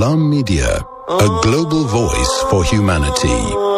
Salam Media, a global voice for humanity.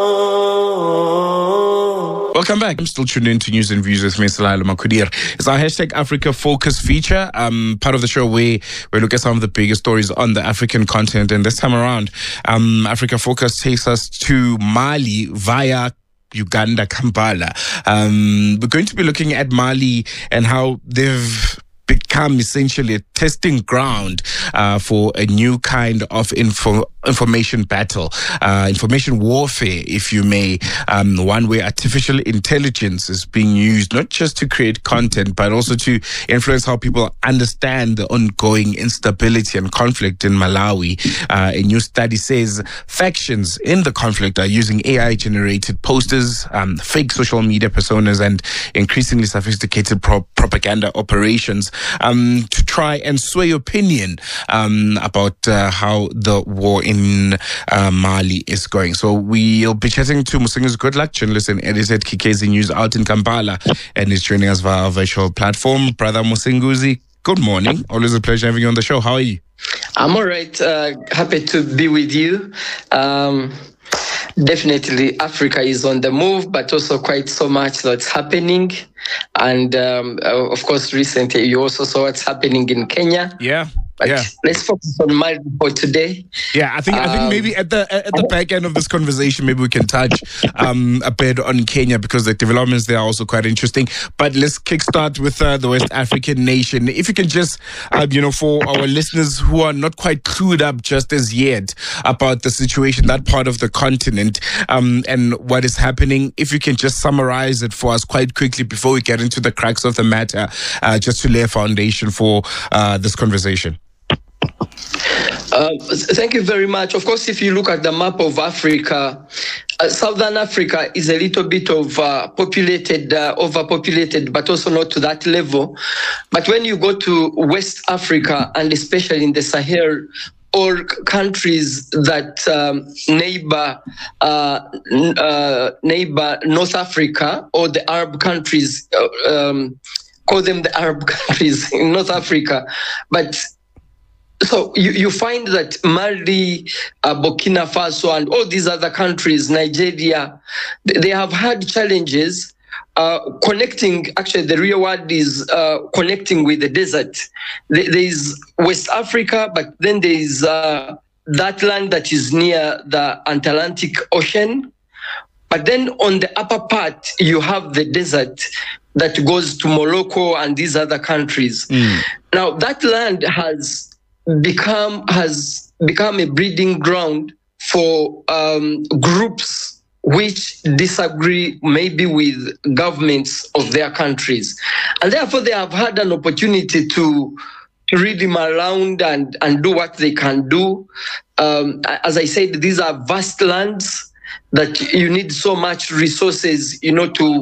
Welcome back. I'm still tuned in to News and Views with me, Salalo Makudir. It's our hashtag Africa Focus feature, part of the show where we look at some of the biggest stories on the African continent. And this time around, Africa Focus takes us to Mali via Uganda, Kampala. We're going to be looking at Mali and how they've become essentially a testing ground for a new kind of information battle, information warfare, if you may, one where artificial intelligence is being used not just to create content, but also to influence how people understand the ongoing instability and conflict in Malawi. A new study says factions in the conflict are using AI-generated posters, fake social media personas, and increasingly sophisticated propaganda operations to try and sway opinion about how the war in Mali is going. So we'll be chatting to Musinguzi Goodluck, journalist and editor at Kikezi News out in Kampala, and he's joining us via our virtual platform. Brother Musinguzi, good morning. Always a pleasure having you on the show. How are you? I'm all right. Happy to be with you. Definitely, Africa is on the move, but also quite so much that's happening. And of course, recently you also saw what's happening in Kenya. But let's focus on Mali for today. I think maybe at the back end of this conversation, maybe we can touch a bit on Kenya, because the developments there are also quite interesting. But let's kickstart with the West African nation. If you can just, for our listeners who are not quite clued up just as yet about the situation, that part of the continent, and what is happening, if you can just summarize it for us quite quickly before we get into the cracks of the matter, just to lay a foundation for this conversation. Thank you very much. Of course, if you look at the map of Africa, Southern Africa is a little bit of overpopulated, but also not to that level. But when you go to West Africa, and especially in the Sahel, or countries that neighbor North Africa, or the Arab countries, call them the Arab countries in North Africa, but so you find that Mali, Burkina Faso, and all these other countries, Nigeria, they have had challenges connecting. Actually, the real word is connecting with the desert. There is West Africa, but then there is that land that is near the Atlantic Ocean. But then on the upper part, you have the desert that goes to Morocco and these other countries. Now, that land has become a breeding ground for groups which disagree maybe with governments of their countries. And therefore they have had an opportunity to read them around and do what they can do. As I said, these are vast lands that you need so much resources, to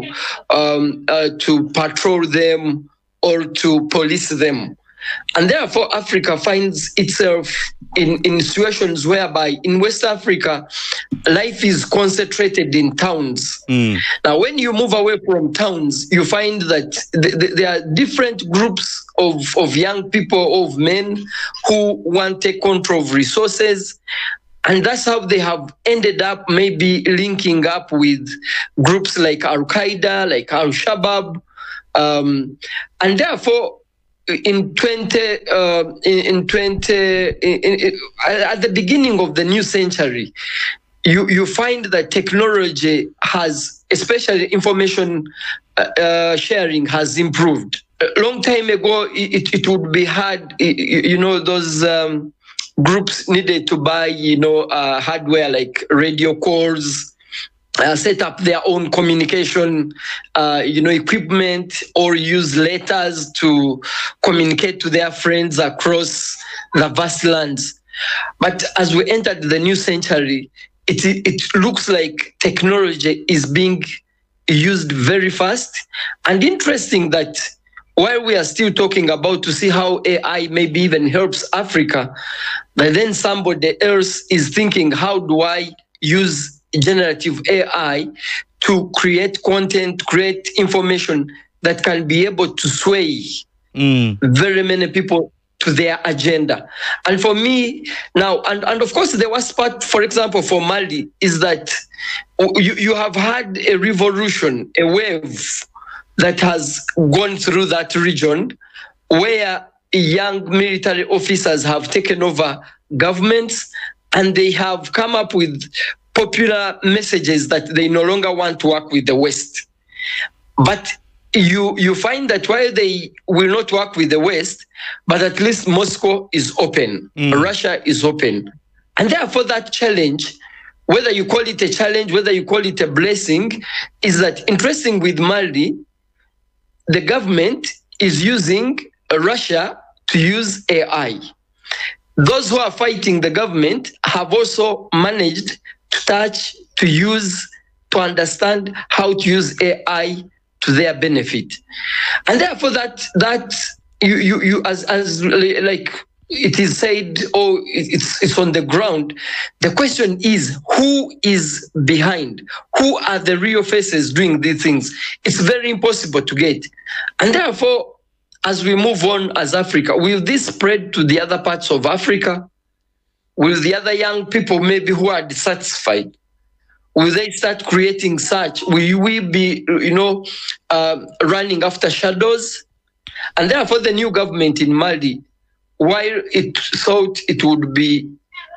patrol them or to police them. And therefore, Africa finds itself in situations whereby in West Africa, life is concentrated in towns. Now, when you move away from towns, you find that there are different groups of young people, of men who want to take control of resources. And that's how they have ended up maybe linking up with groups like Al-Qaeda, like Al-Shabaab. And therefore, at the beginning of the new century, you find that technology has, especially information sharing, has improved. A long time ago, it would be hard, those groups needed to buy, hardware like radio calls, set up their own communication, equipment, or use letters to communicate to their friends across the vast lands. But as we entered the new century, it looks like technology is being used very fast. And interesting that while we are still talking about to see how AI maybe even helps Africa, but then somebody else is thinking, how do I use generative AI to create content, create information that can be able to sway very many people to their agenda. And for me now, and of course the worst part, for example, for Mali, is that you have had a revolution, a wave that has gone through that region where young military officers have taken over governments, and they have come up with popular messages that they no longer want to work with the West. But you find that while they will not work with the West, but at least Moscow is open, Russia is open. And therefore that challenge, whether you call it a challenge, whether you call it a blessing, is that interesting with Mali, the government is using Russia to use AI. Those who are fighting the government have also managed to understand how to use AI to their benefit. And therefore that you as like it is said, or it's on the ground. The question is, who is behind? Who are the real faces doing these things? It's very impossible to get. And therefore, as we move on as Africa, will this spread to the other parts of Africa? Will the other young people maybe who are dissatisfied, will they start creating such? Will we be, running after shadows? And therefore, the new government in Mali, while it thought it would be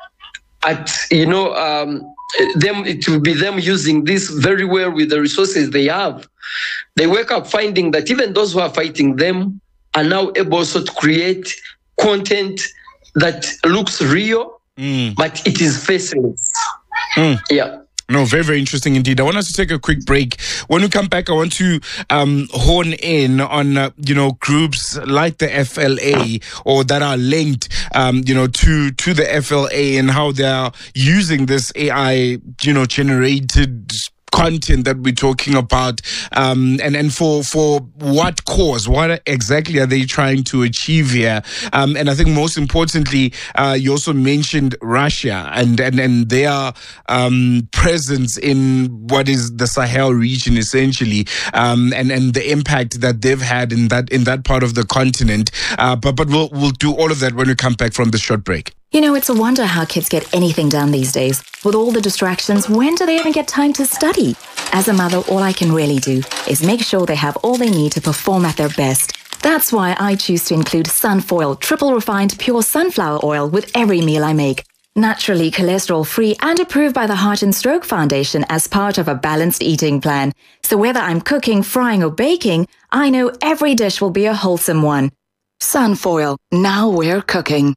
it will be them using this very well with the resources they have, they wake up finding that even those who are fighting them are now able also to create content that looks real, but it is faceless. Yeah. No, very, very interesting indeed. I want us to take a quick break. When we come back, I want to hone in on, groups like the FLA or that are linked, to the FLA and how they are using this AI, generated content that we're talking about, and for what cause, what exactly are they trying to achieve here? And I think most importantly, you also mentioned Russia and their presence in what is the Sahel region essentially, and the impact that they've had in that part of the continent. But we'll do all of that when we come back from the short break. It's a wonder how kids get anything done these days. With all the distractions, when do they even get time to study? As a mother, all I can really do is make sure they have all they need to perform at their best. That's why I choose to include Sunfoil, triple refined pure sunflower oil with every meal I make. Naturally cholesterol-free and approved by the Heart and Stroke Foundation as part of a balanced eating plan. So whether I'm cooking, frying or baking, I know every dish will be a wholesome one. Sunfoil, now we're cooking.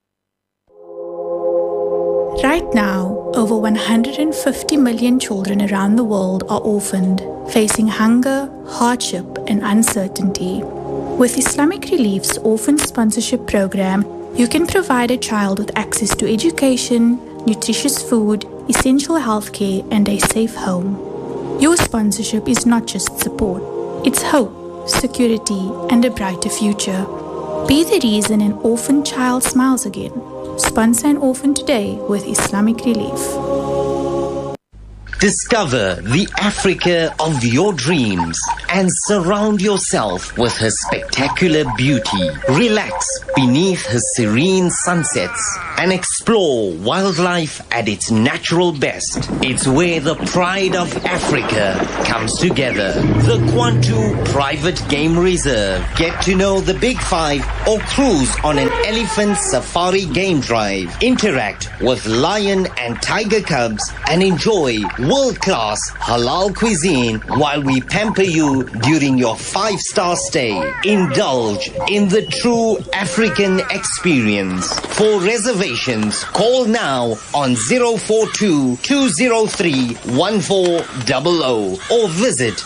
Right now, over 150 million children around the world are orphaned, facing hunger, hardship, and uncertainty. With Islamic Relief's Orphan Sponsorship Program, you can provide a child with access to education, nutritious food, essential healthcare, and a safe home. Your sponsorship is not just support, it's hope, security, and a brighter future. Be the reason an orphan child smiles again. Sponsor an orphan today with Islamic Relief. Discover the Africa of your dreams and surround yourself with her spectacular beauty. Relax beneath her serene sunsets and explore wildlife at its natural best. It's where the pride of Africa comes together. The Kwantu Private Game Reserve. Get to know the Big Five or cruise on an elephant safari game drive. Interact with lion and tiger cubs and enjoy world-class halal cuisine while we pamper you during your 5-star stay. Indulge in the true African experience. For reservations, call now on 042-203-1400 or visit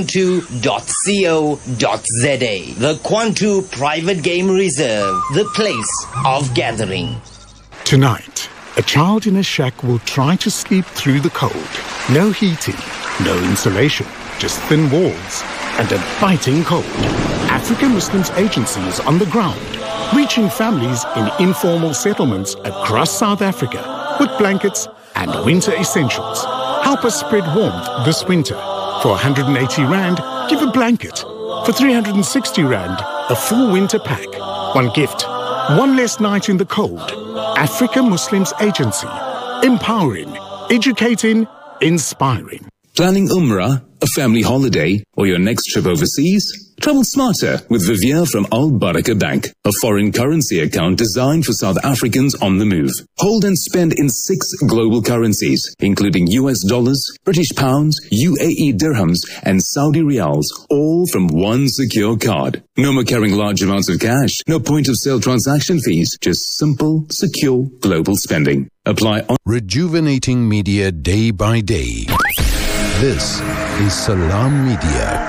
kwantu.co.za. The Kwantu Private Game Reserve, the place of gathering. Tonight, a child in a shack will try to sleep through the cold. No heating, no insulation, just thin walls and a biting cold. African Muslims Agency is on the ground, reaching families in informal settlements across South Africa with blankets and winter essentials. Help us spread warmth this winter. For 180 Rand, give a blanket. For 360 Rand, a full winter pack. One gift, One less night in the cold. Africa Muslims Agency. Empowering, educating, inspiring. Planning Umrah, a family holiday, or your next trip overseas? Travel smarter with Vivier from Al Baraka Bank, a foreign currency account designed for South Africans on the move. Hold and spend in 6 global currencies, including US dollars, British pounds, UAE dirhams, and Saudi riyals, all from one secure card. No more carrying large amounts of cash, no point of sale transaction fees, just simple, secure global spending. Apply on Rejuvenating media day by day. This is Salam Media.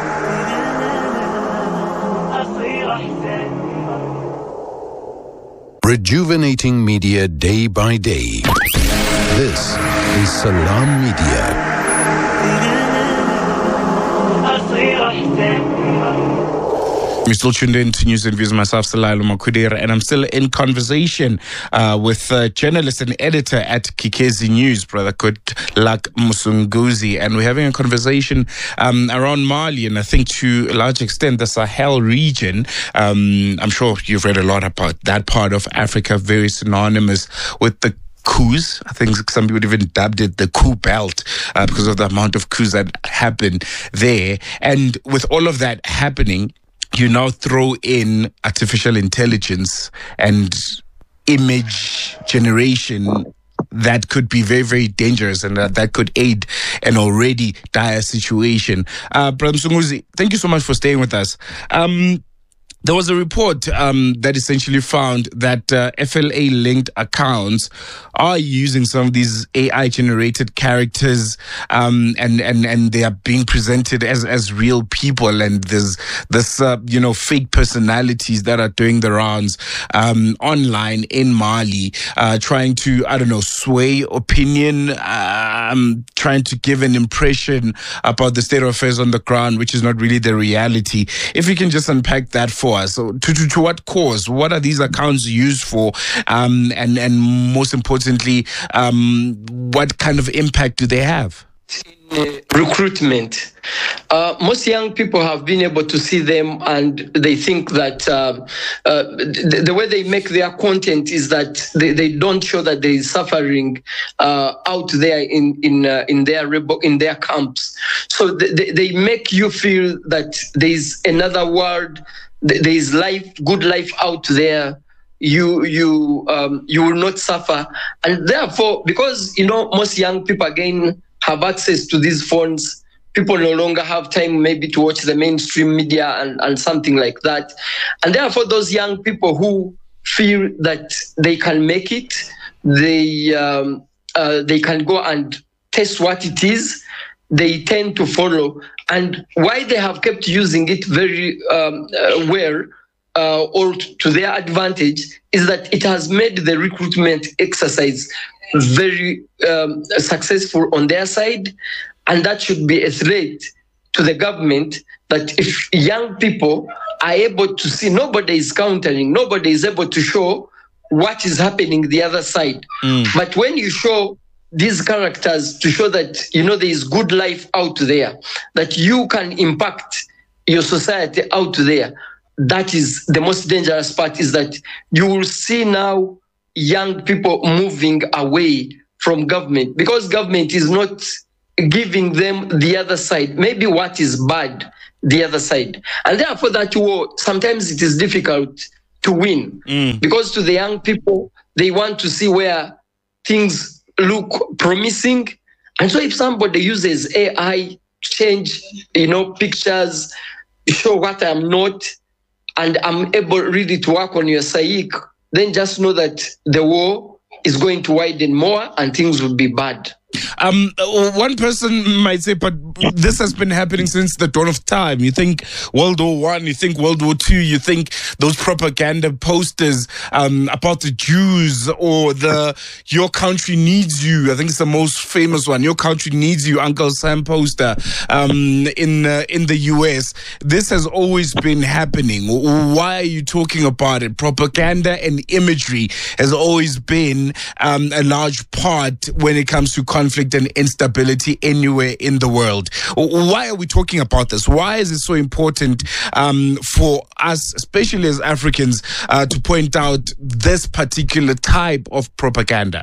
Rejuvenating media day by day. This is Salam Media. You're still tuned in to News and Views. Myself, Salailo Makudir, and I'm still in conversation with journalist and editor at Kikezi News, Brother Goodluck Musunguzi, and we're having a conversation around Mali, and I think to a large extent the Sahel region. I'm sure you've read a lot about that part of Africa, very synonymous with the coups. I think some people even dubbed it the coup belt because of the amount of coups that happened there. And with all of that happening, you now throw in artificial intelligence and image generation that could be very, very dangerous, and that could aid an already dire situation. Brother Musunguzi, thank you so much for staying with us. There was a report that essentially found that FLA-linked accounts are using some of these AI-generated characters, and they are being presented as real people, and there's this fake personalities that are doing the rounds online in Mali, trying to sway opinion, trying to give an impression about the state of affairs on the ground, which is not really the reality. If you can just unpack that for us. So to what cause? What are these accounts used for? And most importantly, what kind of impact do they have? Recruitment. Most young people have been able to see them, and they think that the way they make their content is that they don't show that there is suffering out there in their camps. So they make you feel that there is another world, there is life, good life out there. You will not suffer, and therefore, because most young people again have access to these phones, people no longer have time maybe to watch the mainstream media and something like that. And therefore, those young people who feel that they can make it, they can go and test what it is, they tend to follow. And why they have kept using it very well, or to their advantage, is that it has made the recruitment exercise very successful on their side, and that should be a threat to the government, that if young people are able to see, nobody is countering, nobody is able to show what is happening the other side. But when you show these characters to show that there is good life out there, that you can impact your society out there, that is the most dangerous part, is that you will see now young people moving away from government, because government is not giving them the other side, maybe what is bad, the other side. And therefore that war, sometimes it is difficult to win, because to the young people, they want to see where things look promising. And so if somebody uses AI to change, pictures, show what I'm not, and I'm able really to work on your psyche, then just know that the war is going to widen more and things will be bad. One person might say, but this has been happening since the dawn of time. You think World War I, you think World War II, you think those propaganda posters about the Jews, or the "Your country needs you." I think it's the most famous one. "Your country needs you," Uncle Sam poster in the US. This has always been happening. Why are you talking about it? Propaganda and imagery has always been a large part when it comes to conflict conflict and instability anywhere in the world. Why are we talking about this? Why is it so important for us, especially as Africans, to point out this particular type of propaganda?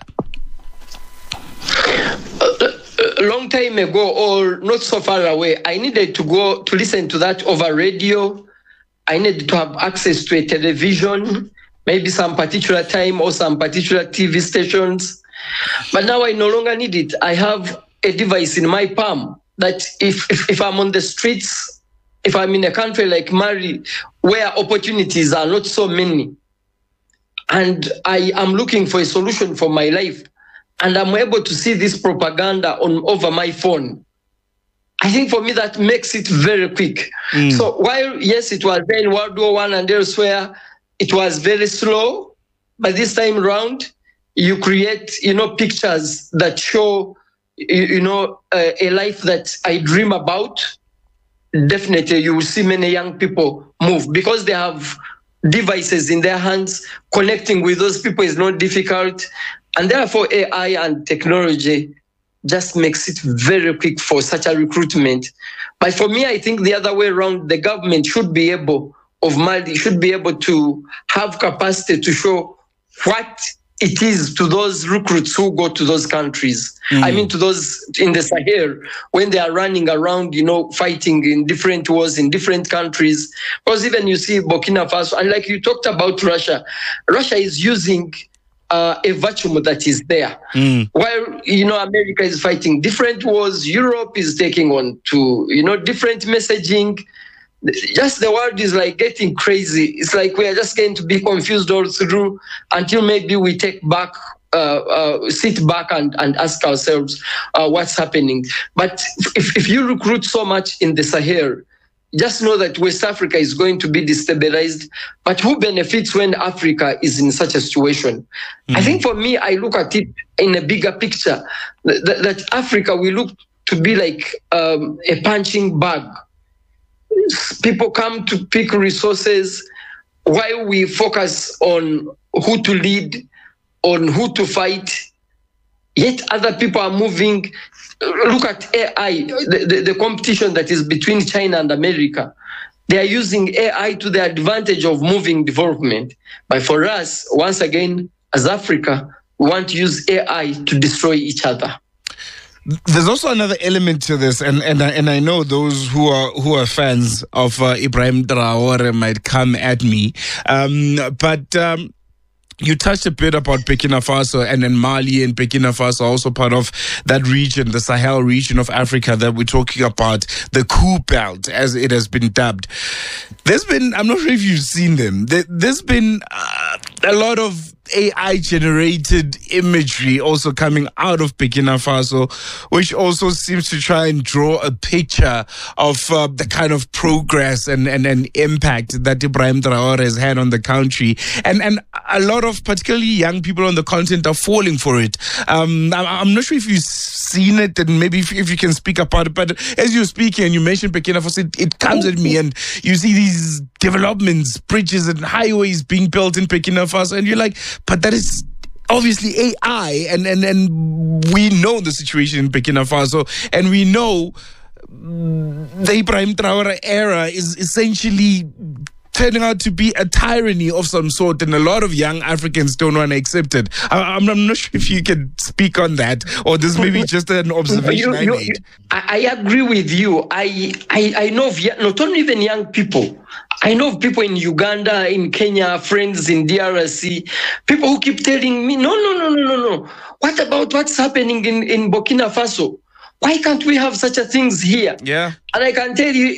A long time ago, or not so far away, I needed to go to listen to that over radio. I needed to have access to a television, maybe some particular time or some particular TV stations. But now I no longer need it. I have a device in my palm that if I'm on the streets, if I'm in a country like Mali, where opportunities are not so many, and I am looking for a solution for my life, and I'm able to see this propaganda over my phone, I think for me that makes it very quick. So while, yes, it was there in World War I and elsewhere, it was very slow, but this time around, you create, pictures that show, a life that I dream about. Definitely, you will see many young people move because they have devices in their hands. Connecting with those people is not difficult. And therefore, AI and technology just makes it very quick for such a recruitment. But for me, I think the other way around, the government should be able to have capacity to show what it is to those recruits who go to those countries. I mean, to those in the Sahel, when they are running around, fighting in different wars in different countries. Because even you see Burkina Faso, and like you talked about Russia is using a vacuum that is there. While, America is fighting different wars, Europe is taking on to, different messaging. Just the world is like getting crazy. It's like we are just going to be confused all through until maybe we sit back and ask ourselves what's happening. But if you recruit so much in the Sahel, just know that West Africa is going to be destabilized. But who benefits when Africa is in such a situation? I think for me, I look at it in a bigger picture, that Africa will look to be like a punching bag. People come to pick resources while we focus on who to lead, on who to fight. Yet other people are moving. Look at AI, the competition that is between China and America. They are using AI to the advantage of moving development. But for us, once again, as Africa, we want to use AI to destroy each other. There's also another element to this, and I know those who are fans of Ibrahim Traore might come at me, but you touched a bit about Burkina Faso, and then Mali and Burkina Faso are also part of that region, the Sahel region of Africa that we're talking about, the coup belt, as it has been dubbed. There's been, I'm not sure if you've seen them, there's been a lot of AI-generated imagery also coming out of Burkina Faso, which also seems to try and draw a picture of the kind of progress and impact that Ibrahim Traore has had on the country. And a lot of particularly young people on the continent are falling for it. I'm not sure if you've seen it, and maybe if you can speak about it, but as you're speaking and you mentioned Burkina Faso, it comes at me, and you see these developments, bridges and highways being built in Burkina Faso, and you're like, but that is obviously AI, and we know the situation in Burkina Faso, and we know the Ibrahim Traore era is essentially turning out to be a tyranny of some sort, and a lot of young Africans don't want to accept it. I'm not sure if you can speak on that, or this may be just an observation I made. I agree with you. I know of not only even young people. I know of people in Uganda, in Kenya, friends in DRC, people who keep telling me, no. What about what's happening in Burkina Faso? Why can't we have such a things here? Yeah. And I can tell you,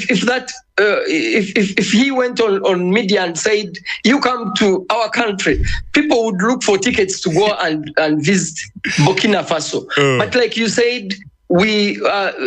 if he went on media and said, you come to our country, people would look for tickets to go and visit Burkina Faso. But like you said, we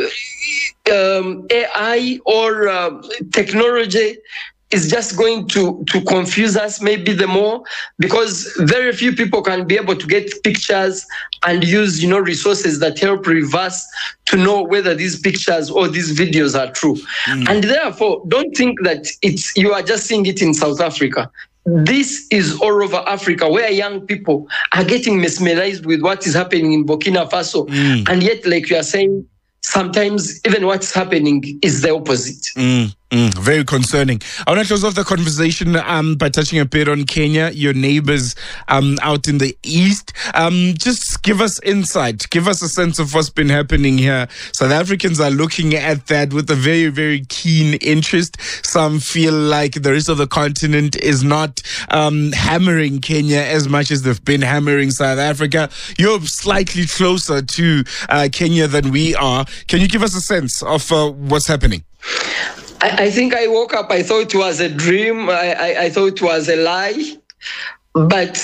AI or technology is just going to confuse us maybe the more, because very few people can be able to get pictures and use resources that help reverse to know whether these pictures or these videos are true. And therefore, don't think that you are just seeing it in South Africa. this is all over Africa, where young people are getting mesmerized with what is happening in Burkina Faso. And yet, like you are saying, sometimes even what's happening is the opposite. Very concerning. I want to close off the conversation by touching a bit on Kenya, your neighbors out in the east. Just give us insight, give us a sense of what's been happening here. South Africans are looking at that with a very, very keen interest. Some feel like the rest of the continent is not hammering Kenya as much as they've been hammering South Africa. You're slightly closer to Kenya than we are. Can you give us a sense of what's happening? I think I woke up, I thought it was a dream, I thought it was a lie. But,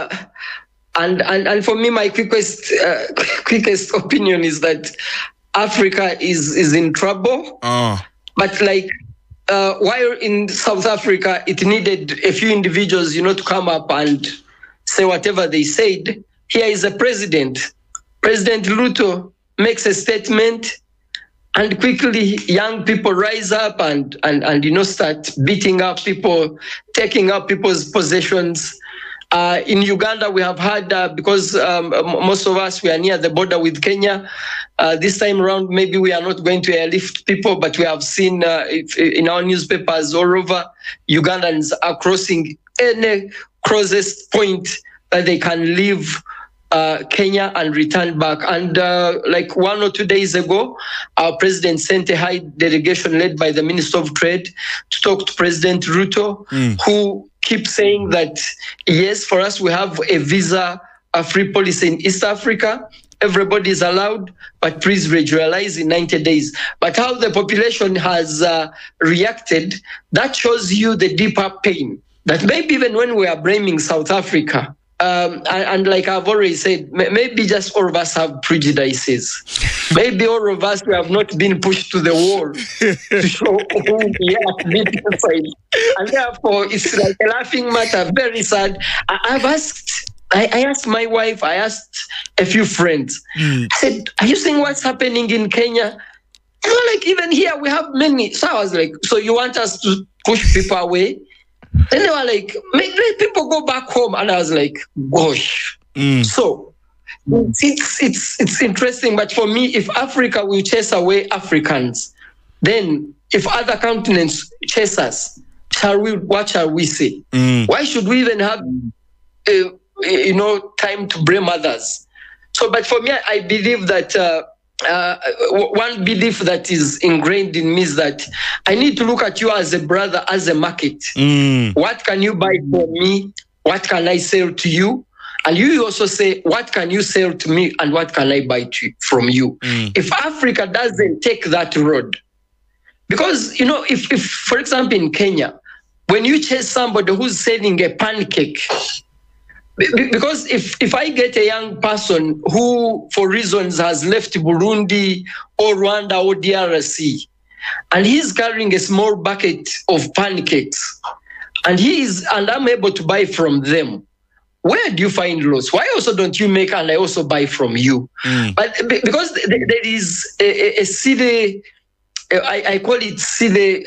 and for me, my quickest opinion is that Africa is in trouble. But like, while in South Africa, it needed a few individuals, to come up and say whatever they said. Here is a president. President Ruto makes a statement, and quickly young people rise up and start beating up people, taking up people's possessions. In Uganda, we have had, because most of us, we are near the border with Kenya, this time around, maybe we are not going to airlift people, but we have seen in our newspapers all over, Ugandans are crossing any closest point that they can leave Kenya and return back. And like 1 or 2 days ago, our president sent a high delegation led by the Minister of Trade to talk to President Ruto, who keeps saying that, yes, for us, we have a visa-free policy in East Africa. Everybody is allowed, but please regionalize in 90 days. But how the population has reacted, that shows you the deeper pain. That maybe even when we are blaming South Africa, and like I've already said, maybe just all of us have prejudices. Maybe all of us, we have not been pushed to the wall to show who we are deep inside. And therefore, it's like a laughing matter, very sad. I asked my wife, I asked a few friends. I said, are you seeing what's happening in Kenya? Like even here, we have many. So I was like, so you want us to push people away? Then they were like, let people go back home. And I was like, gosh. So it's interesting. But for me, if Africa will chase away Africans, then if other continents chase us, what shall we say? Why should we even have, time to blame others? So, but for me, I believe that one belief that is ingrained in me is that I need to look at you as a brother, as a market. What can you buy for me? What can I sell to you? And you also say, what can you sell to me and what can I buy from you? If Africa doesn't take that road, because, if for example, in Kenya, when you chase somebody who's selling a pancake, because if I get a young person who, for reasons, has left Burundi or Rwanda or DRC, and he's carrying a small bucket of pancakes, and I'm able to buy from them, where do you find loss? Why also don't you make and I also buy from you? But because there is a silly, I call it silly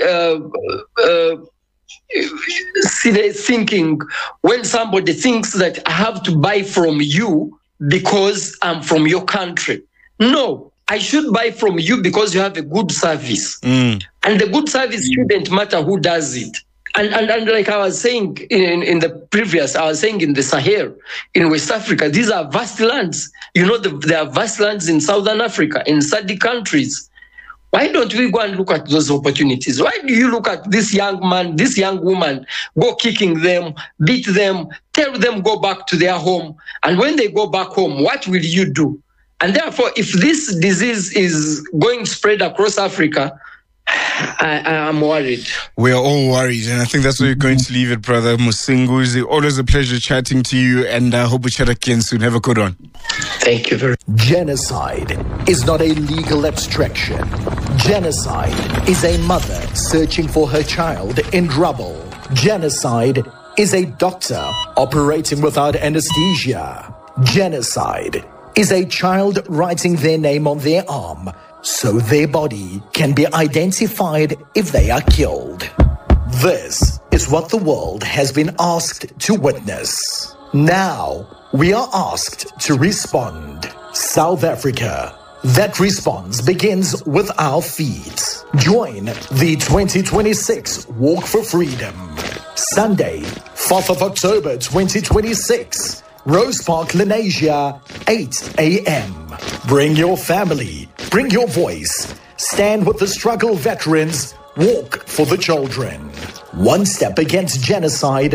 thinking when somebody thinks that I have to buy from you because I'm from your country. No, I should buy from you because you have a good service. And the good service shouldn't matter who does it. And like I was saying in the previous, I was saying in the Sahel, in West Africa, these are vast lands. There are vast lands in Southern Africa, in SADC countries. Why don't we go and look at those opportunities? Why do you look at this young man, this young woman, go kicking them, beat them, tell them go back to their home? And when they go back home, what will you do? And therefore, if this disease is going to spread across Africa, I'm worried. We're all worried, and I think that's where you're going to leave it, Brother Musingu. It's always a pleasure chatting to you, and I hope we chat again soon. Have a good one. Thank you very much. Genocide is not a legal abstraction. Genocide is a mother searching for her child in trouble. Genocide is a doctor operating without anesthesia. Genocide is a child writing their name on their arm so their body can be identified if they are killed. This is what the world has been asked to witness. Now, we are asked to respond. South Africa. That response begins with our feet. Join the 2026 Walk for Freedom. Sunday, 4th of October 2026. Rose Park, Lenasia, 8 a.m. Bring your family. Bring your voice. Stand with the struggle veterans. Walk for the children. One step against genocide.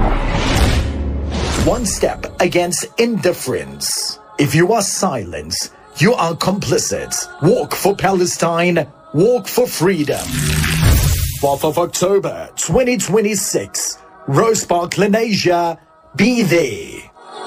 One step against indifference. If you are silent, you are complicit. Walk for Palestine. Walk for freedom. 4th of October 2026. Rose Park, Lenasia. Be there.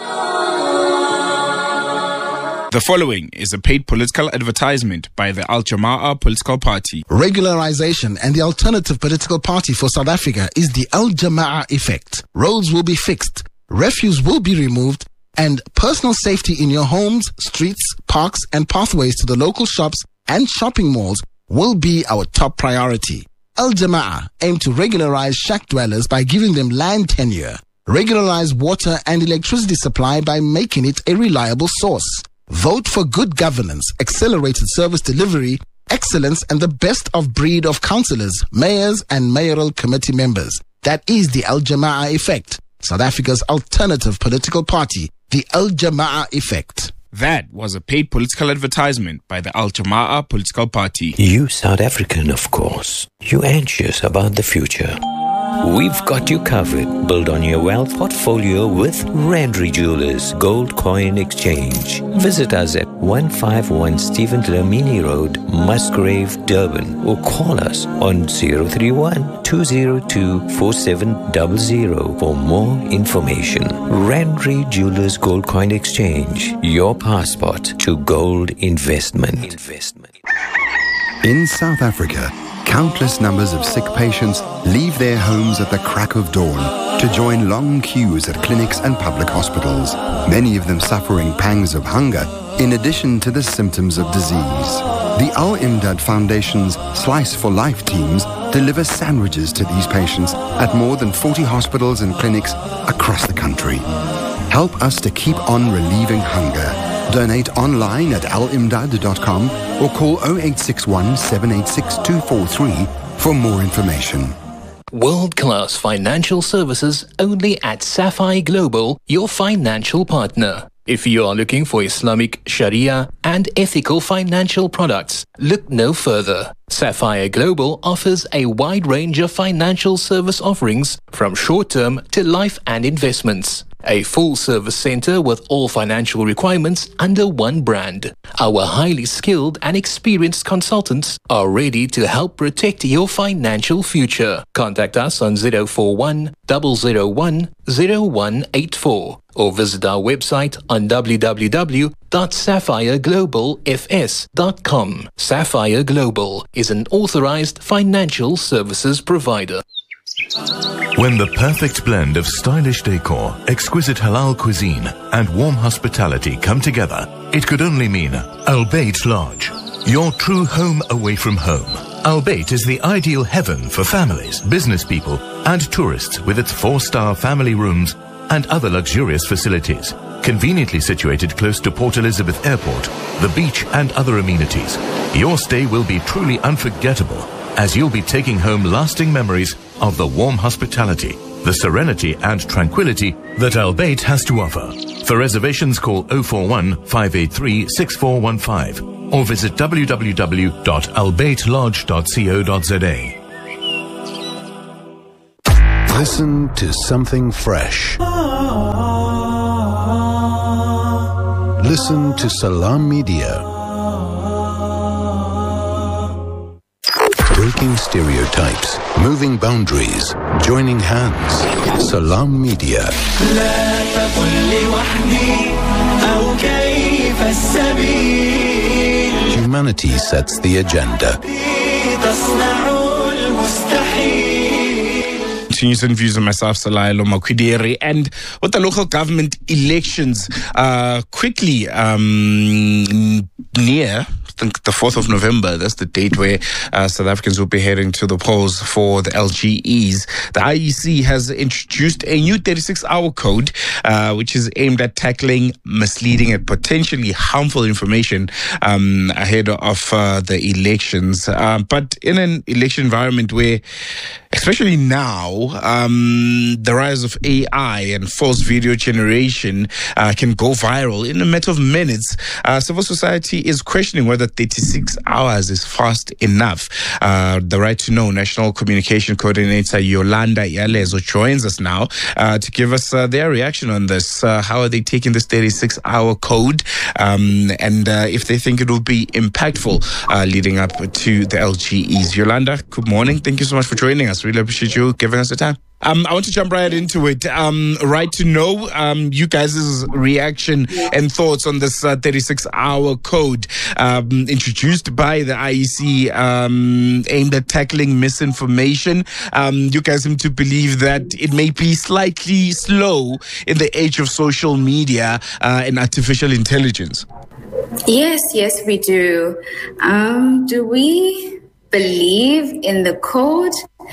The following is a paid political advertisement by the Al Jama'ah political party. Regularization and the alternative political party for South Africa is the Al Jama'ah effect. Roads will be fixed, refuse will be removed, and personal safety in your homes, streets, parks, and pathways to the local shops and shopping malls will be our top priority. Al Jama'ah aim to regularize shack dwellers by giving them land tenure, regularize water and electricity supply by making it a reliable source. Vote for good governance, accelerated service delivery, excellence, and the best of breed of councillors, mayors, and mayoral committee members. That is the Al Jama'ah effect. South Africa's alternative political party, the Al Jama'ah effect. That was a paid political advertisement by the Al Jama'ah political party. You South African, of course. You anxious about the future. We've got you covered. Build on your wealth portfolio with Randry Jewelers Gold Coin Exchange. Visit us at 151 Stephen Dlamini Road, Musgrave, Durban, or call us on 031-202-4700 for more information. Randry Jewelers Gold Coin Exchange, your passport to gold investment. In South Africa, countless numbers of sick patients leave their homes at the crack of dawn to join long queues at clinics and public hospitals, many of them suffering pangs of hunger in addition to the symptoms of disease. The Al Imdad Foundation's Slice for Life teams deliver sandwiches to these patients at more than 40 hospitals and clinics across the country. Help us to keep on relieving hunger. Donate online at alimdad.com or call 0861 786 243 for more information. World-class financial services only at Sapphire Global, your financial partner. If you are looking for Islamic, Sharia, and ethical financial products, look no further. Sapphire Global offers a wide range of financial service offerings from short-term to life and investments. A full-service center with all financial requirements under one brand. Our highly skilled and experienced consultants are ready to help protect your financial future. Contact us on 041 001 0184 or visit our website on www.sapphireglobalfs.com. Sapphire Global is an authorized financial services provider. When the perfect blend of stylish decor, exquisite halal cuisine, and warm hospitality come together, it could only mean Al Bayt Lodge, your true home away from home. Al Bayt is the ideal heaven for families, business people, and tourists with its 4-star family rooms and other luxurious facilities. Conveniently situated close to Port Elizabeth Airport, the beach, and other amenities, your stay will be truly unforgettable, as you'll be taking home lasting memories of the warm hospitality, the serenity and tranquility that Al Bayt has to offer. For reservations, call 041 583 6415 or visit www.albaytlodge.co.za. Listen to something fresh. Listen to Salam Media. Breaking stereotypes, moving boundaries, joining hands. Salam Media. Humanity sets the agenda. News and Views with myself, Salailo Makwidiri. And with the local government elections quickly near, I think the 4th of November, that's the date where South Africans will be heading to the polls for the LGEs. The IEC has introduced a new 36-hour code, which is aimed at tackling misleading and potentially harmful information ahead of the elections. But in an election environment where, especially now, the rise of AI and false video generation can go viral in a matter of minutes, civil society is questioning whether 36 hours is fast enough. The Right to Know National Communication Coordinator Yolanda Yalezo joins us now to give us their reaction on this. How are they taking this 36-hour code, and if they think it will be impactful leading up to the LGEs. Yolanda, good morning. Thank you so much for joining us. Really appreciate you giving us the time. I want to jump right into it. Right to Know, you guys' reaction and thoughts on this 36-hour code introduced by the IEC aimed at tackling misinformation. You guys seem to believe that it may be slightly slow in the age of social media and artificial intelligence. Yes, we do. Do we believe in the code?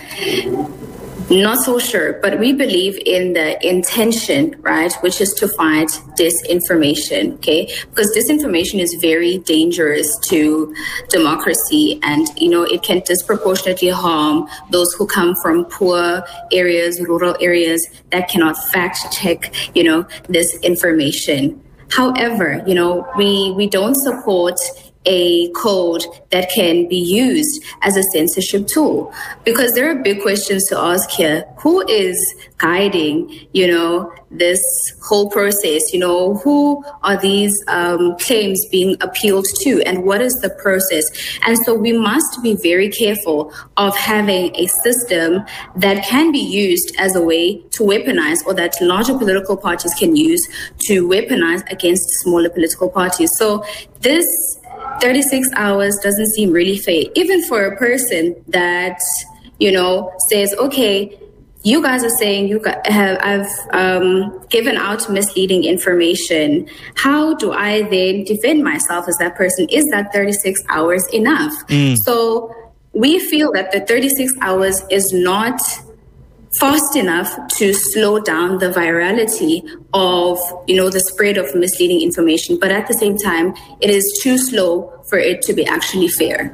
Not so sure, but we believe in the intention, right, which is to fight disinformation, okay? Because disinformation is very dangerous to democracy, and, it can disproportionately harm those who come from poor areas, rural areas that cannot fact check, this information. However, we don't support a code that can be used as a censorship tool, because there are big questions to ask here. Who is guiding, this whole process? Who are these claims being appealed to, and what is the process? And so we must be very careful of having a system that can be used as a way to weaponize, or that larger political parties can use to weaponize against smaller political parties. So this 36 hours doesn't seem really fair, even for a person that, says, okay, you guys are saying I've given out misleading information. How do I then defend myself as that person? Is that 36 hours enough? So we feel that the 36 hours is not fast enough to slow down the virality of, the spread of misleading information. But at the same time, it is too slow for it to be actually fair.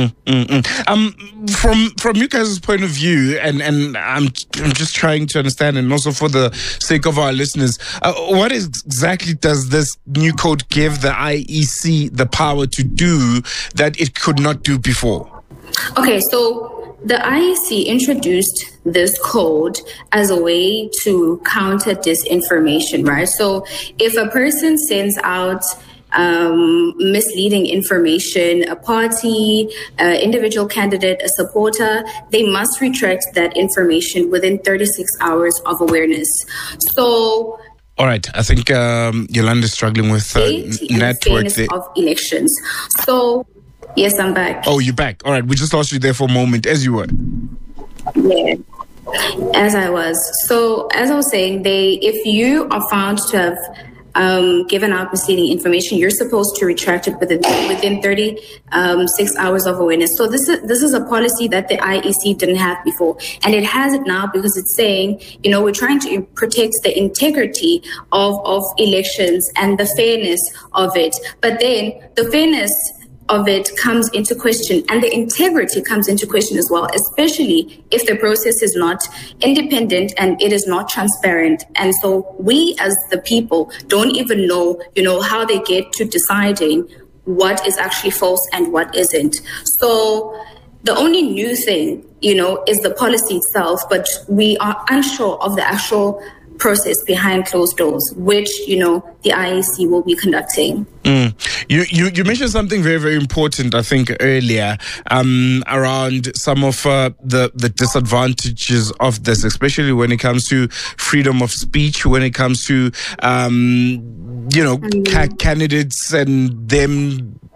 From you guys' point of view, and I'm just trying to understand, and also for the sake of our listeners, what exactly does this new code give the IEC the power to do that it could not do before? Okay, so the IEC introduced this code as a way to counter disinformation, right? So if a person sends out misleading information, a party, individual candidate, a supporter, they must retract that information within 36 hours of awareness. So, all right, I think Yolanda's struggling with network of elections. So, yes, I'm back. Oh, you're back. All right, we just lost you there for a moment, as you were. Yeah, as I was. So, as I was saying, if you are found to have given out misleading information, you're supposed to retract it within 36 hours of awareness. So this is a policy that the IEC didn't have before, and it has it now because it's saying, we're trying to protect the integrity of elections and the fairness of it. But then the fairness of it comes into question, and the integrity comes into question as well, especially if the process is not independent and it is not transparent. And so we as the people don't even know, how they get to deciding what is actually false and what isn't. So the only new thing, is the policy itself, but we are unsure of the actual process behind closed doors, which, the IEC will be conducting. You mentioned something very, very important, I think, earlier, around some of the disadvantages of this, especially when it comes to freedom of speech, when it comes to, candidates and them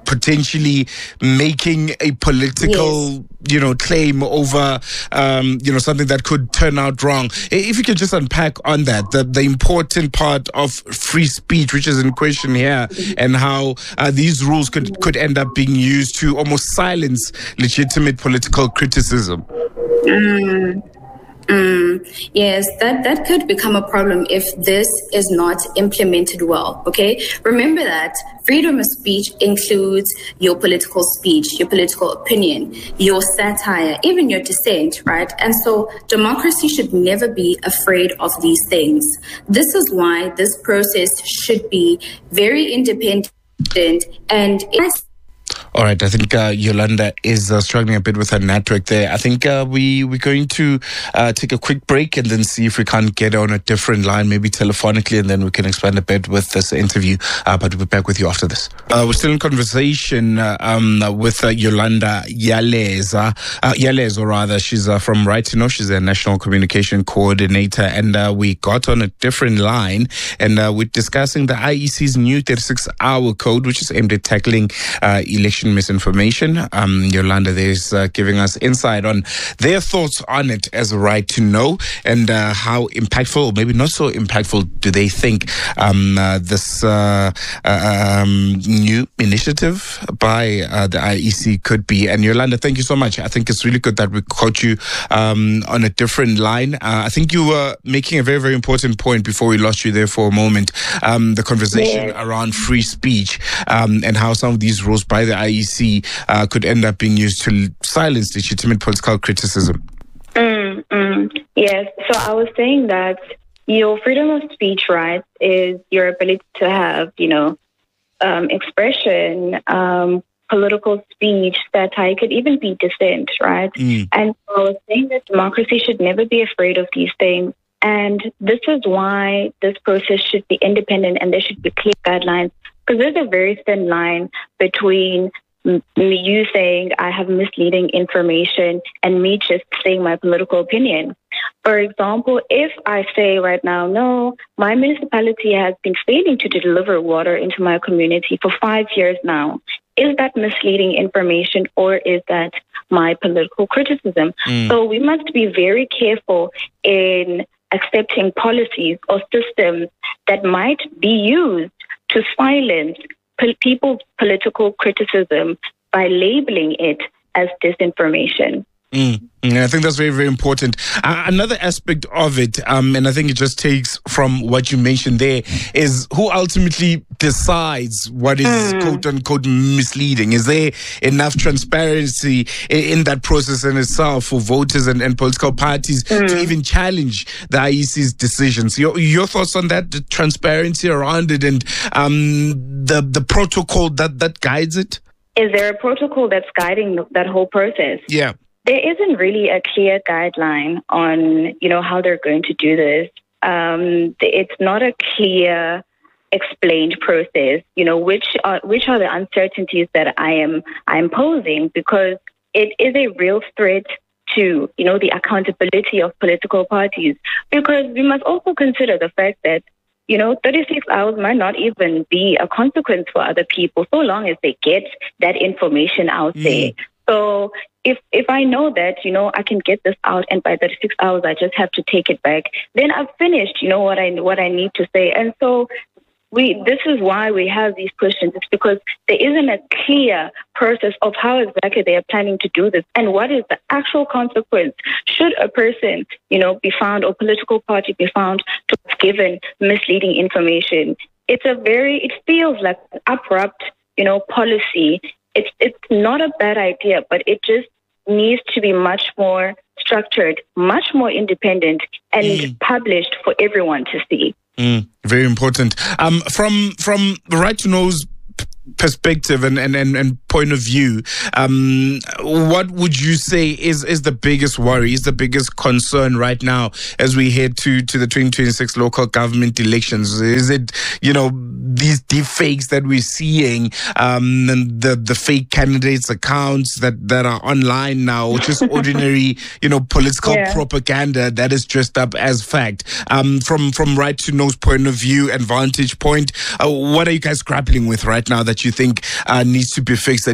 potentially making a political, claim over, something that could turn out wrong. If you could just unpack on that, the important part of free speech, which is in question here, and how these rules could end up being used to almost silence legitimate political criticism. Yes, that could become a problem if this is not implemented well, okay? Remember that freedom of speech includes your political speech, your political opinion, your satire, even your dissent, right? And so democracy should never be afraid of these things. This is why this process should be very independent and all right, I think Yolanda is struggling a bit with her network there. I think we're going to take a quick break and then see if we can't get on a different line, maybe telephonically, and then we can expand a bit with this interview. But we'll be back with you after this. We're still in conversation with Yolanda Yaleza. Yaleza, rather. She's from Right to Know. She's a National Communication Coordinator. And we got on a different line, and we're discussing the IEC's new 36-hour code, which is aimed at tackling election misinformation. Yolanda there is giving us insight on their thoughts on it as a Right to Know, and how impactful, or maybe not so impactful, do they think this new initiative by the IEC could be. And Yolanda, thank you so much. I think it's really good that we caught you on a different line. I think you were making a very, very important point before we lost you there for a moment. The conversation around free speech and how some of these rules by the IEC could end up being used to silence legitimate political criticism. Yes. So I was saying that your freedom of speech rights is your ability to have, expression, political speech, satire, could even be dissent, right? And so I was saying that democracy should never be afraid of these things. And this is why this process should be independent and there should be clear guidelines. Because there's a very thin line between you saying I have misleading information and me just saying my political opinion. For example, if I say right now, no, my municipality has been failing to deliver water into my community for 5 years now, is that misleading information or is that my political criticism? So we must be very careful in accepting policies or systems that might be used to silence people's political criticism by labeling it as disinformation. I think that's very, very important. Another aspect of it, and I think it just takes from what you mentioned there, is who ultimately decides what is quote-unquote misleading. Is there enough transparency in that process in itself for voters and political parties to even challenge the IEC's decisions? Your thoughts on that, the transparency around it, and the protocol that guides it? Is there a protocol that's guiding that whole process? Yeah. There isn't really a clear guideline on, how they're going to do this. It's not a clear, explained process. Which are the uncertainties that I'm posing, because it is a real threat to, the accountability of political parties. Because we must also consider the fact that 36 hours might not even be a consequence for other people, so long as they get that information out there. So if I know that, I can get this out and by 36 hours I just have to take it back, then I've finished, what I need to say. And so this is why we have these questions. It's because there isn't a clear process of how exactly they are planning to do this and what is the actual consequence should a person, be found, or political party be found to have given misleading information. It feels like an abrupt, policy. It's not a bad idea, but it just needs to be much more structured, much more independent, and published for everyone to see. Very important. From Right to Know's perspective and point of view, what would you say is the biggest worry, is the biggest concern right now as we head to the 2026 local government elections? Is it, these deep fakes that we're seeing, and the fake candidates' accounts that are online now, or just ordinary, political propaganda that is dressed up as fact? From Right to Know's point of view and vantage point, what are you guys grappling with right now that you think needs to be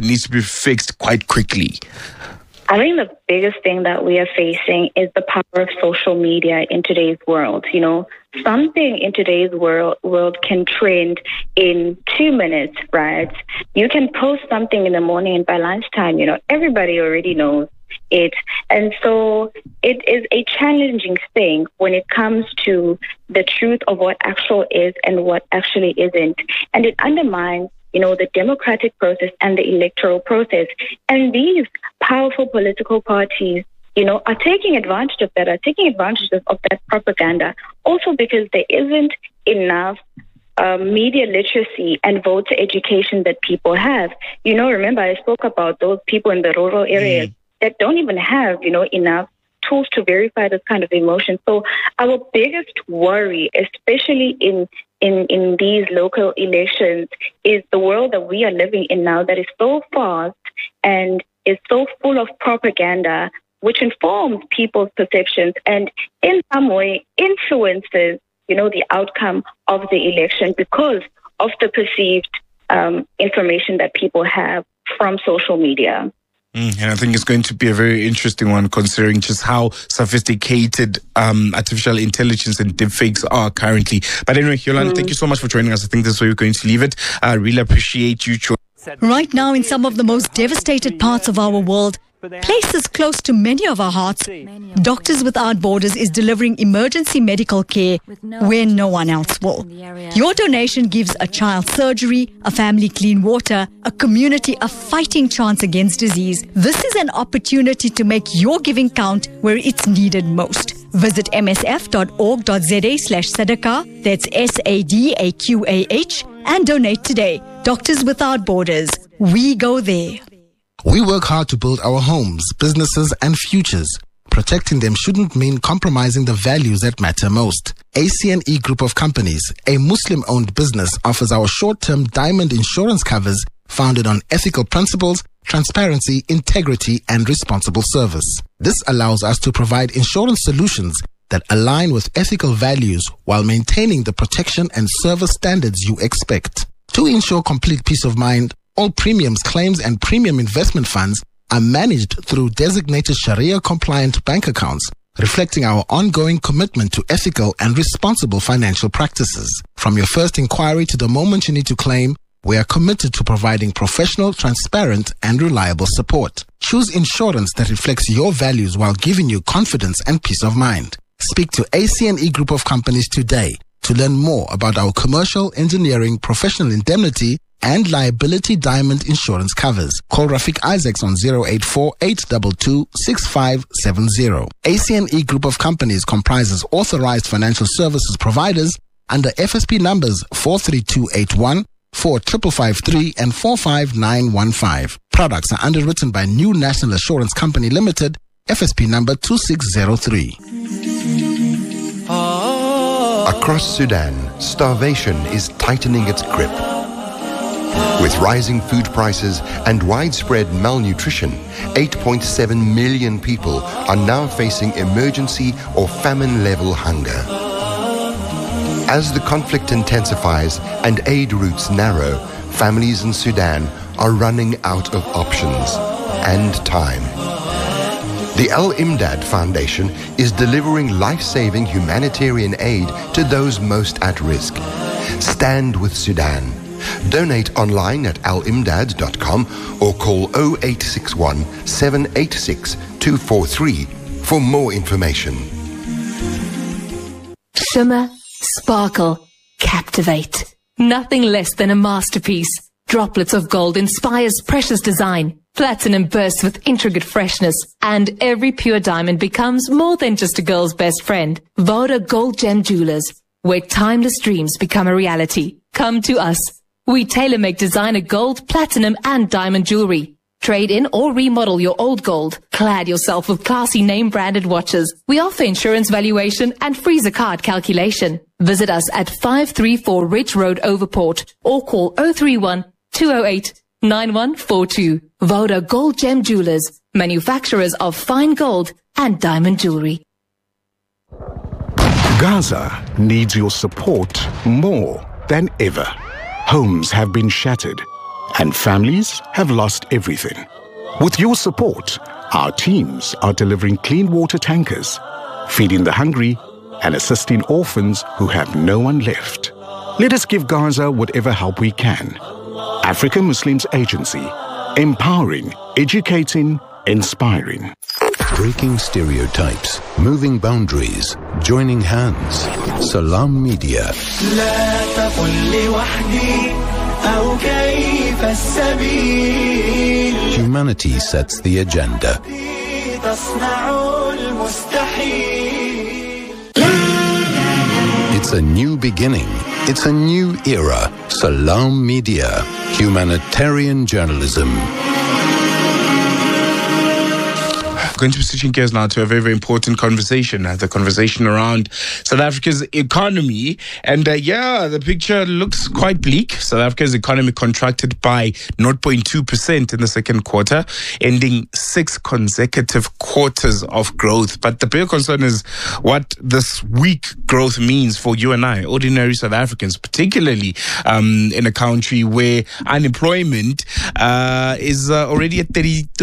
fixed quite quickly? I think the biggest thing that we are facing is the power of social media in today's world. Something in today's world can trend in 2 minutes, right? You can post something in the morning and by lunchtime, everybody already knows it. And so it is a challenging thing when it comes to the truth of what actual is and what actually isn't. And it undermines the democratic process and the electoral process. And these powerful political parties, are taking advantage of that, of that propaganda, also because there isn't enough media literacy and voter education that people have. Remember I spoke about those people in the rural areas that don't even have, enough tools to verify this kind of emotion. So our biggest worry, especially in these local elections, is the world that we are living in now that is so fast and is so full of propaganda, which informs people's perceptions and in some way influences, the outcome of the election because of the perceived information that people have from social media. And I think it's going to be a very interesting one, considering just how sophisticated artificial intelligence and deepfakes are currently. But anyway, Yolanda, thank you so much for joining us. I think this is where we're going to leave it. I really appreciate you. Right now, in some of the most devastated parts of our world, places close to many of our hearts, Doctors Without Borders is delivering emergency medical care where no one else will. Your donation gives a child surgery, a family clean water, a community a fighting chance against disease. This is an opportunity to make your giving count where it's needed most. Visit msf.org.za/sadaqah, that's SADAQAH, and donate today. Doctors Without Borders. We go there. We work hard to build our homes, businesses, and futures. Protecting them shouldn't mean compromising the values that matter most. ACNE Group of Companies, a Muslim-owned business, offers our short-term diamond insurance covers founded on ethical principles, transparency, integrity, and responsible service. This allows us to provide insurance solutions that align with ethical values while maintaining the protection and service standards you expect. To ensure complete peace of mind, all premiums, claims, and premium investment funds are managed through designated Sharia-compliant bank accounts, reflecting our ongoing commitment to ethical and responsible financial practices. From your first inquiry to the moment you need to claim, we are committed to providing professional, transparent, and reliable support. Choose insurance that reflects your values while giving you confidence and peace of mind. Speak to ACNE Group of Companies today to learn more about our commercial, engineering, professional indemnity, and liability diamond insurance covers. Call Rafiq Isaacs on 084-822-6570. ACNE Group of Companies comprises authorized financial services providers under FSP numbers 43281, 4553, and 45915. Products are underwritten by New National Assurance Company Limited, FSP number 2603. Across Sudan, starvation is tightening its grip. With rising food prices and widespread malnutrition, 8.7 million people are now facing emergency or famine-level hunger. As the conflict intensifies and aid routes narrow, families in Sudan are running out of options and time. The Al Imdad Foundation is delivering life-saving humanitarian aid to those most at risk. Stand with Sudan. Donate online at alimdad.com or call 0861 786 243 for more information. Shimmer, sparkle, captivate. Nothing less than a masterpiece. Droplets of gold inspires precious design. Platinum bursts with intricate freshness, and every pure diamond becomes more than just a girl's best friend. Voda Gold Gem Jewelers, where timeless dreams become a reality. Come to us. We tailor-make designer gold, platinum and diamond jewelry. Trade in or remodel your old gold. Clad yourself with classy name-branded watches. We offer insurance valuation and freezer card calculation. Visit us at 534 Ridge Road, Overport, or call 031-208-9142. Voda Gold Gem Jewelers, manufacturers of fine gold and diamond jewelry. Gaza needs your support more than ever. Homes have been shattered and families have lost everything. With your support, our teams are delivering clean water tankers, feeding the hungry, and assisting orphans who have no one left. Let us give Gaza whatever help we can. Africa Muslims Agency, empowering, educating, inspiring. Breaking stereotypes, moving boundaries, joining hands. Salam Media. Humanity sets the agenda. It's a new beginning. It's a new era. Salam Media. Humanitarian journalism. Going to be switching gears now to a very, very important conversation. The conversation around South Africa's economy. And the picture looks quite bleak. South Africa's economy contracted by 0.2% in the second quarter, ending 6 consecutive quarters of growth. But the bigger concern is what this weak growth means for you and I, ordinary South Africans, particularly in a country where unemployment is already at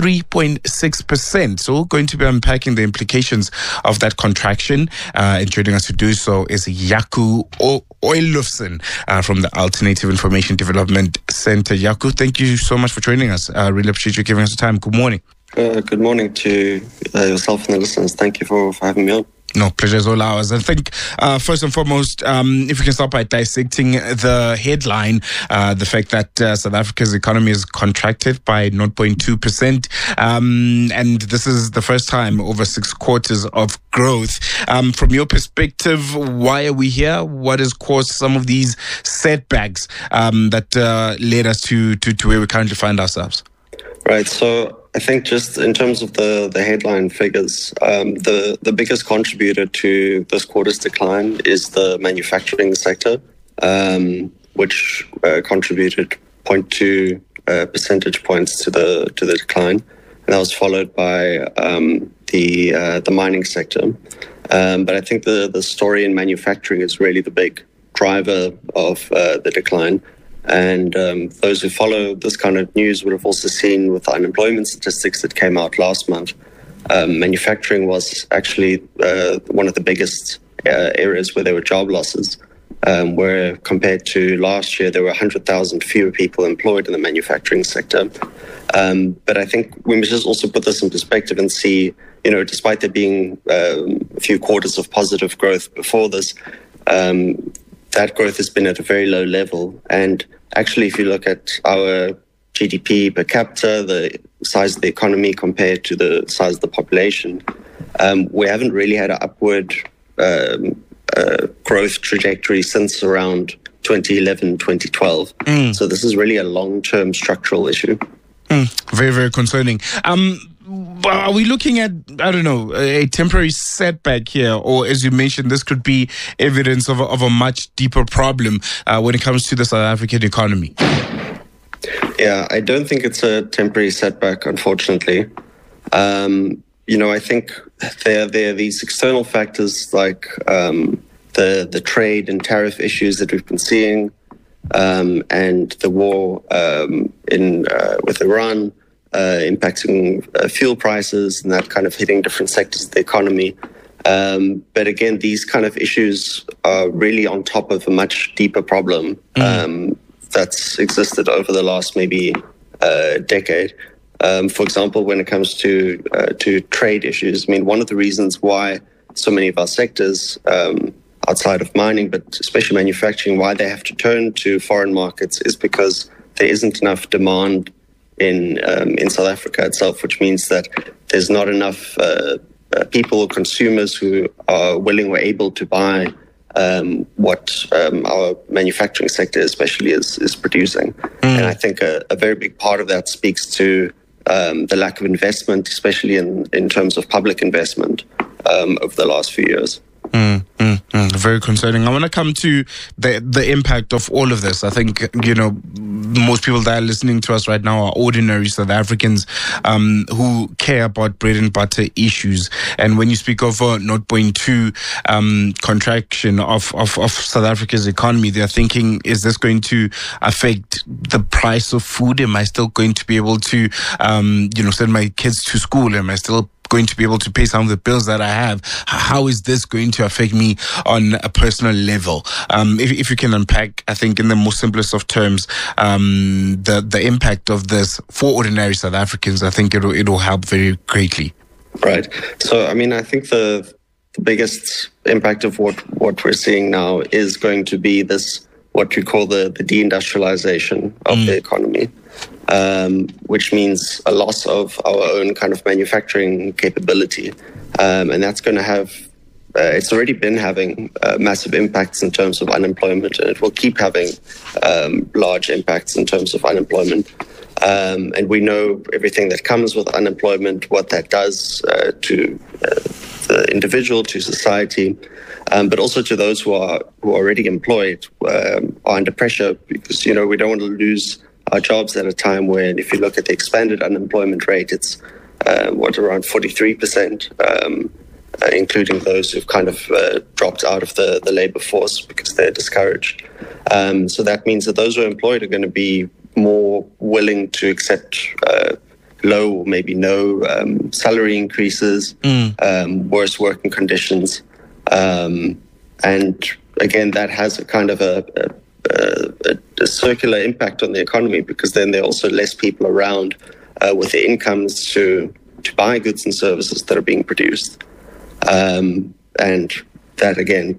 33.6%. So going to be unpacking the implications of that contraction. And joining us to do so is Jaco Olofsson from the Alternative Information Development Center. Jaco, thank you so much for joining us. I really appreciate you giving us the time. Good morning. Good morning to yourself and the listeners. Thank you for having me on. No, pleasure is all ours. I think, first and foremost, if we can start by dissecting the headline, the fact that South Africa's economy is contracted by 0.2%, and this is the first time over 6 quarters of growth. From your perspective, why are we here? What has caused some of these setbacks that led us to where we currently find ourselves? Right, so I think just in terms of the headline figures, the biggest contributor to this quarter's decline is the manufacturing sector, which contributed 0.2 percentage points to the decline, and that was followed by the mining sector. But I think the story in manufacturing is really the big driver of the decline. And those who follow this kind of news would have also seen with the unemployment statistics that came out last month, manufacturing was actually one of the biggest areas where there were job losses, where compared to last year, there were 100,000 fewer people employed in the manufacturing sector. But I think we must just also put this in perspective and see, despite there being a few quarters of positive growth before this, that growth has been at a very low level. And actually, if you look at our GDP per capita, the size of the economy compared to the size of the population, we haven't really had an upward growth trajectory since around 2011, 2012. So this is really a long-term structural issue. Very, very concerning. Are we looking at, a temporary setback here? Or as you mentioned, this could be evidence of a much deeper problem when it comes to the South African economy? Yeah, I don't think it's a temporary setback, unfortunately. I think there are these external factors like the trade and tariff issues that we've been seeing, and the war with Iran, impacting fuel prices and that kind of hitting different sectors of the economy. But again, these kind of issues are really on top of a much deeper problem that's existed over the last maybe decade. For example, when it comes to trade issues, one of the reasons why so many of our sectors outside of mining, but especially manufacturing, why they have to turn to foreign markets is because there isn't enough demand in South Africa itself, which means that there's not enough people or consumers who are willing or able to buy what our manufacturing sector especially is producing. And I think a very big part of that speaks to the lack of investment, especially in terms of public investment over the last few years. Very concerning. I want to come to the impact of all of this. I think, most people that are listening to us right now are ordinary South Africans who care about bread and butter issues. And when you speak of a 0.2 contraction of South Africa's economy, they're thinking, is this going to affect the price of food? Am I still going to be able to, send my kids to school? Am I still going to be able to pay some of the bills that I have? How is this going to affect me on a personal level? If you can unpack, I think in the most simplest of terms, the impact of this for ordinary South Africans, I think it'll help very greatly. Right. So, I think the biggest impact of what we're seeing now is going to be this, what we call the deindustrialization of the economy. Which means a loss of our own kind of manufacturing capability. And that's going to have, it's already been having massive impacts in terms of unemployment, and it will keep having large impacts in terms of unemployment. And we know everything that comes with unemployment, what that does to the individual, to society, but also to those who are already employed, are under pressure, because, we don't want to lose our jobs at a time when, if you look at the expanded unemployment rate, it's around 43%, including those who've kind of dropped out of the labor force because they're discouraged. So that means that those who are employed are going to be more willing to accept low or maybe no salary increases, worse working conditions. And again, that has a kind of a circular impact on the economy, because then there are also less people around with the incomes to buy goods and services that are being produced. And that, again,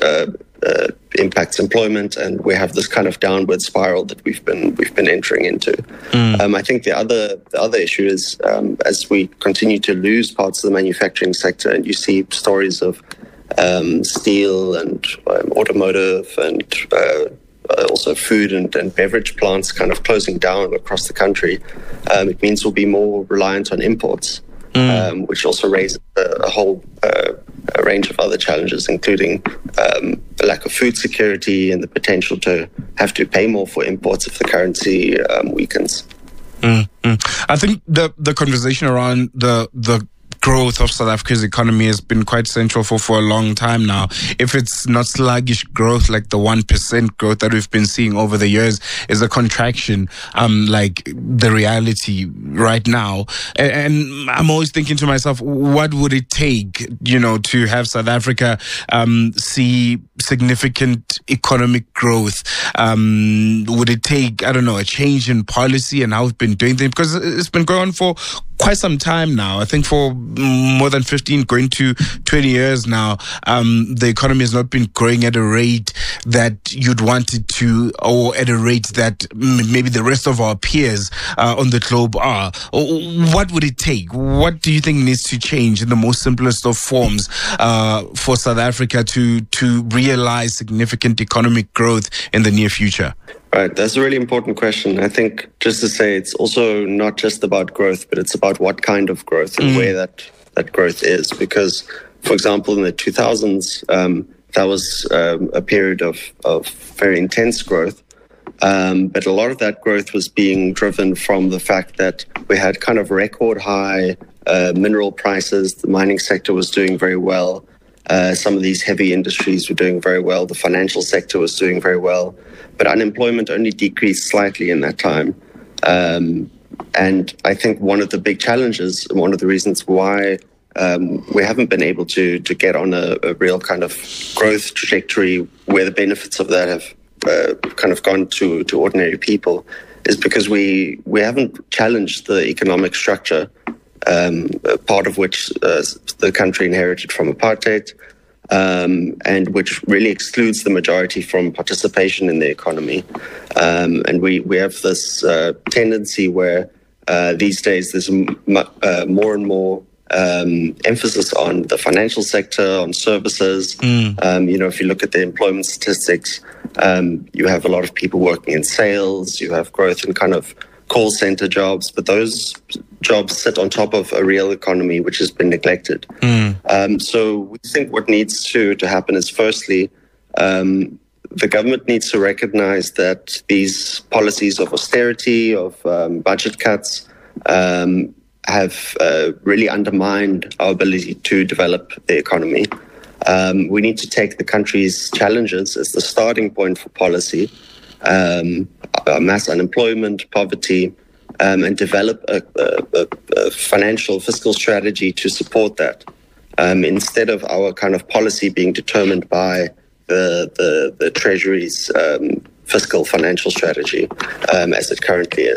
impacts employment, and we have this kind of downward spiral that we've been entering into. I think the other issue is, as we continue to lose parts of the manufacturing sector, and you see stories of steel and automotive and also food and beverage plants kind of closing down across the country, it means we'll be more reliant on imports, which also raises a whole range of other challenges, including the lack of food security and the potential to have to pay more for imports if the currency weakens. I think the conversation around the growth of South Africa's economy has been quite central for a long time now. If it's not sluggish growth like the 1% growth that we've been seeing over the years, is a contraction like the reality right now. And I'm always thinking to myself, what would it take, to have South Africa see significant economic growth? Would it take, a change in policy and how we've been doing things? Because it's been going on for quite some time now. I think for more than 15, going to 20 years now, the economy has not been growing at a rate that you'd want it to, or at a rate that maybe the rest of our peers on the globe are. What would it take? What do you think needs to change in the most simplest of forms for South Africa to realize significant economic growth in the near future? Right, that's a really important question. I think, just to say, it's also not just about growth, but it's about what kind of growth and where that growth is. Because, for example, in the 2000s, that was a period of very intense growth. But a lot of that growth was being driven from the fact that we had kind of record high mineral prices. The mining sector was doing very well. Some of these heavy industries were doing very well. The financial sector was doing very well. But unemployment only decreased slightly in that time. And I think one of the big challenges, one of the reasons why we haven't been able to get on a real kind of growth trajectory where the benefits of that have kind of gone to ordinary people, is because we haven't challenged the economic structure, part of which the country inherited from apartheid, and which really excludes the majority from participation in the economy. And we have this tendency where these days there's more and more emphasis on the financial sector, on services. If you look at the employment statistics, you have a lot of people working in sales, you have growth in kind of call center jobs, but those jobs sit on top of a real economy which has been neglected. So we think what needs to happen is, firstly, the government needs to recognize that these policies of austerity, of budget cuts, have really undermined our ability to develop the economy. We need to take the country's challenges as the starting point for policy, mass unemployment, poverty, and develop a financial fiscal strategy to support that, instead of our kind of policy being determined by the Treasury's fiscal financial strategy as it currently is.